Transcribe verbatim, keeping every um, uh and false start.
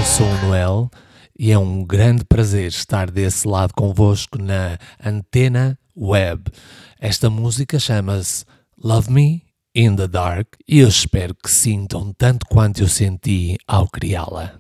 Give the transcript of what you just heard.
sou o Noel e é um grande prazer estar desse lado convosco na Antena Web. Esta música chama-se Love Me in the Dark e eu espero que sintam tanto quanto eu senti ao criá-la.